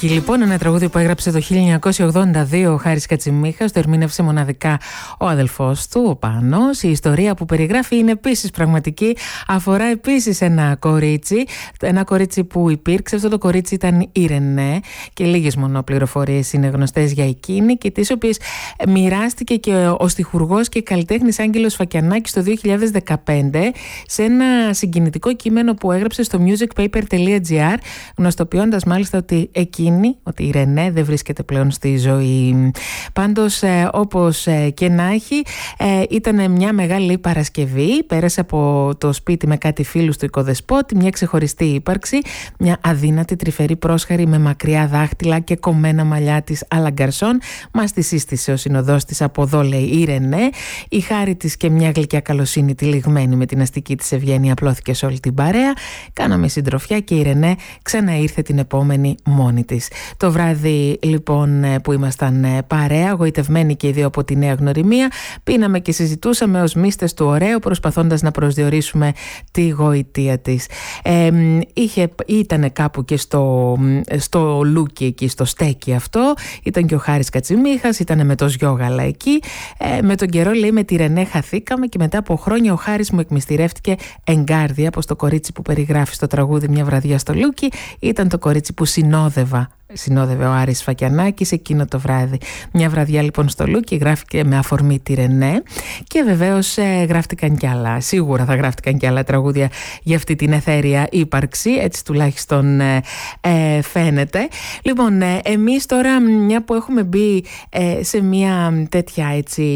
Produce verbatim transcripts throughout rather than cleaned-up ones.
Λούκι, λοιπόν, ένα τραγούδι που έγραψε το χίλια εννιακόσια ογδόντα δύο ο Χάρης Κατσιμίχας, το ερμήνευσε μοναδικά ο αδελφός του, ο Πάνος. Η ιστορία που περιγράφει είναι επίσης πραγματική, αφορά επίσης ένα κορίτσι, ένα κορίτσι που υπήρξε. Αυτό το κορίτσι ήταν η Ρενέ και λίγες μόνο πληροφορίες είναι γνωστές για εκείνη, και τις οποίες μοιράστηκε και ο στιχουργός και καλλιτέχνης Άγγελος Φακιανάκης το δύο χιλιάδες δεκαπέντε σε ένα συγκινητικό κείμενο που έγραψε στο musicpaper.gr, γνωστοποιώντας μάλιστα ότι εκείνη, ότι η Ρενέ δεν βρίσκεται πλέον στη ζωή. Πάντως, ε, όπως ε, και να έχει, ε, ήταν μια μεγάλη Παρασκευή. Πέρασε από το σπίτι με κάτι φίλους του οικοδεσπότη, μια ξεχωριστή ύπαρξη, μια αδύνατη τρυφερή πρόσχαρη με μακριά δάχτυλα και κομμένα μαλλιά της Αλαγκαρσόν. Μας τη σύστησε ο συνοδός της από εδώ, λέει η Ρενέ. Η χάρη της και μια γλυκιά καλοσύνη τυλιγμένη με την αστική της ευγένεια απλώθηκε σε όλη την παρέα. Κάναμε συντροφιά και η Ρενέ ξαναήρθε την επόμενη μόνη της. Το βράδυ, λοιπόν, που ήμασταν παρέα, γοητευμένοι και οι δύο από τη νέα γνωριμία, πίναμε και συζητούσαμε ως μύστες του ωραίου, προσπαθώντας να προσδιορίσουμε τη γοητεία της. Ε, είχε, ήτανε κάπου και στο, στο Λούκι εκεί, στο στέκι αυτό, ήταν και ο Χάρης Κατσιμίχας, ήτανε με το Σγιόγαλα εκεί. Ε, με τον καιρό, λέει, με τη Ρενέ χαθήκαμε και μετά από χρόνια ο Χάρης μου εκμυστηρεύτηκε εγκάρδια, πως το κορίτσι που περιγράφει στο τραγούδι Μια βραδιά στο Λούκι ήταν το κορίτσι που συνόδευα Συνόδευε ο Άρης Φακιανάκης εκείνο το βράδυ. Μια βραδιά, λοιπόν, στο Λούκι γράφτηκε με αφορμή τη Ρενέ, και βεβαίως ε, γράφτηκαν κι άλλα. Σίγουρα θα γράφτηκαν κι άλλα τραγούδια για αυτή την εθέρια ύπαρξη, έτσι τουλάχιστον ε, ε, φαίνεται. Λοιπόν, ε, εμείς τώρα, μια που έχουμε μπει ε, σε μια τέτοια έτσι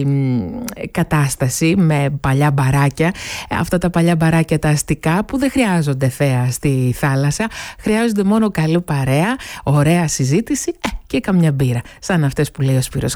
κατάσταση με παλιά μπαράκια, αυτά τα παλιά μπαράκια τα αστικά που δεν χρειάζονται θέα στη θάλασσα, χρειάζονται μόνο καλή παρέα, ωραία συζήτηση ε, και καμιά μπύρα, σαν αυτές που λέει ο Σπύρος